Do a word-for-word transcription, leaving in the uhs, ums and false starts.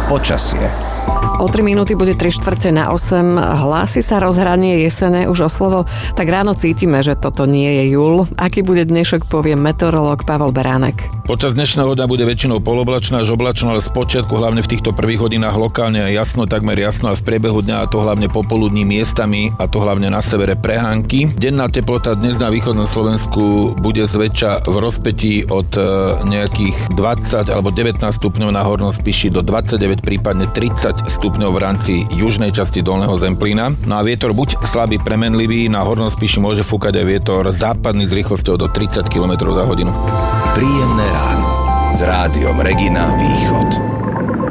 Počasie. O tri minúty bude tri štvrte na osem. Hlási sa rozhranie jesene už o slovo. Tak ráno cítime, že toto nie je júl. Aký bude dnešok, povie meteorológ Pavel Beránek. Počas dnešného dňa bude väčšinou poloblačná až oblačná, ale spočiatku hlavne v týchto prvých hodinách lokálne jasno, takmer jasno a v priebehu dňa, a to hlavne popoludní miestami, a to hlavne na severe prehánky. Denná teplota dnes na východnom Slovensku bude zväčša v rozpätí od nejakých dvadsať alebo devätnásť stupňov na hornom Spiši do dvadsaťdeväť, prípadne tridsať stupňov v rámci južnej časti Dolného Zemplína. No a vietor buď slabý premenlivý, na hornom Spiši môže fúkať aj vietor západný s rýchlosťou do tridsať kilometrov za hodinu. Príjemné ráno s rádiom Regina Východ.